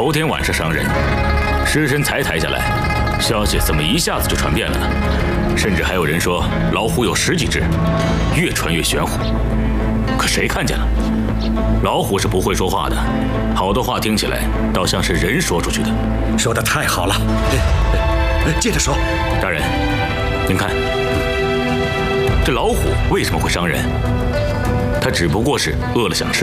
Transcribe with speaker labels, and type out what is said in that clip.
Speaker 1: 头天晚上伤人，尸身才抬下来，消息怎么一下子就传遍了呢？甚至还有人说老虎有10几只，越传越玄乎。可谁看见了？老虎是不会说话的，好多话听起来倒像是人说出去的。
Speaker 2: 说得太好了，接着说。
Speaker 1: 大人，您看，这老虎为什么会伤人？它只不过是饿了想吃。